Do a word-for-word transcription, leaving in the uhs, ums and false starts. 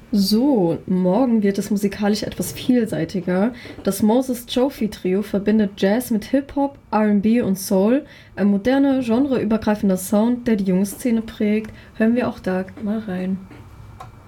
So, morgen wird es musikalisch etwas vielseitiger. Das Moses Jofi Trio verbindet Jazz mit Hip-Hop, R und B und Soul, ein moderner, genreübergreifender Sound, der die junge Szene prägt. Hören wir auch da mal rein.